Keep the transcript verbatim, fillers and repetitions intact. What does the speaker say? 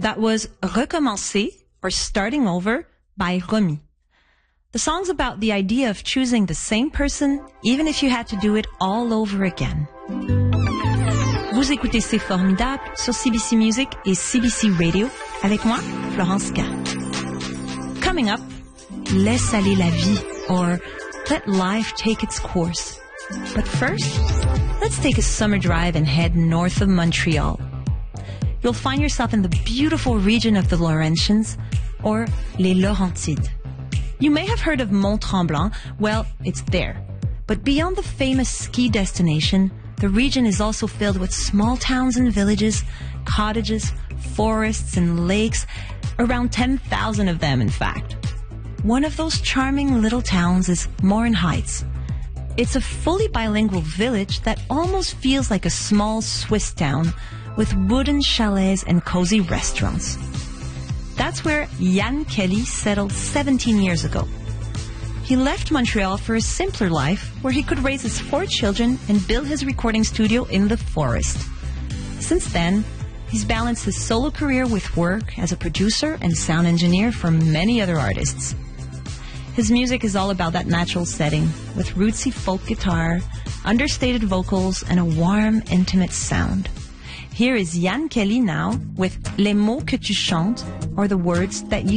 That was Recommencer, or Starting Over, by Romy. The song's about the idea of choosing the same person, even if you had to do it all over again. Vous écoutez C'est Formidable sur C B C Music et C B C Radio, avec moi, Florence K. Coming up, Laisse aller la vie, or Let life take its course. But first, let's take a summer drive and head north of Montreal. You'll find yourself in the beautiful region of the Laurentians, or Les Laurentides. You may have heard of Mont Tremblant. Well, it's there. But beyond the famous ski destination, the region is also filled with small towns and villages, cottages, forests, and lakes, around ten thousand of them, in fact. One of those charming little towns is Morin Heights. It's a fully bilingual village that almost feels like a small Swiss town with wooden chalets and cozy restaurants. That's where Jan Kelly settled seventeen years ago. He left Montreal for a simpler life where he could raise his four children and build his recording studio in the forest. Since then, he's balanced his solo career with work as a producer and sound engineer for many other artists. His music is all about that natural setting, with rootsy folk guitar, understated vocals, and a warm, intimate sound. Here is Jan Kelly now with Les mots que tu chantes, or the words that you